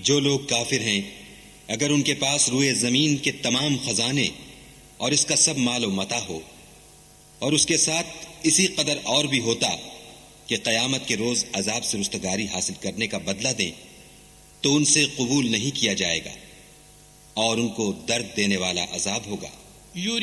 जो लोग काफिर हैं, अगर उनके पास रुए जमीन के तमाम खजाने और इसका सब मालो मता हो और उसके साथ इसी कदर और भी होता कि कयामत के रोज अजाब से रुस्तगारी हासिल करने का बदला दें, तो उनसे कबूल नहीं किया जाएगा और उनको दर्द देने वाला अजाब होगा।